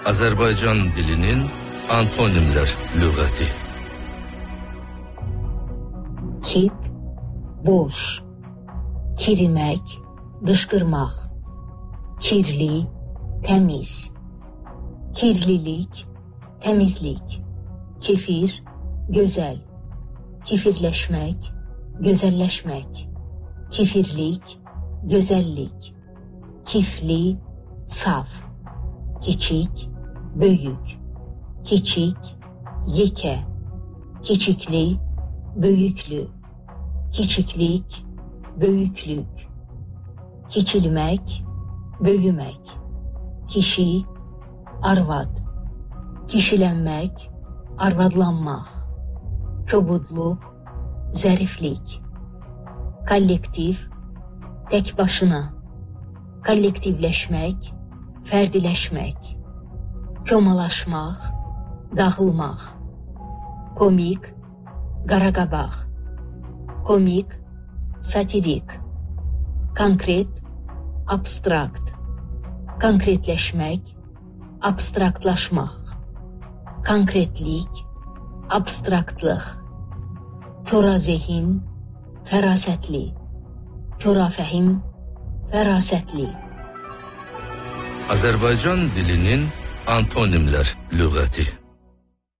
Azərbaycan dilinin antonimlər lüğəti. Kip, boş, kirimək, qışqırmaq, kirli, təmiz, kirlilik, təmizlik, kefir, gözəl, kefirləşmək, gözəlləşmək, kefirlik, gözəllik, kifli, saf, kiçik, böyük, kiçik, yekə, kiçikli, böyüklü, kiçiklik, böyüklük, kiçilmək, böyümək, kişi, arvad, kişilənmək, arvadlanmaq, kobudluq, zəriflik, kollektiv, tək başına, kollektivləşmək, fərdiləşmək, komalaşmaq, dağılmaq, komik, qaraqabaq, komik, satirik, konkret, abstrakt, konkretləşmək, abstraktlaşmaq, konkretlik, abstraktlıq, korazehin, fərasətli, korafəhim, fərasətli. Azərbaycan dilinin antonimlər lüğəti.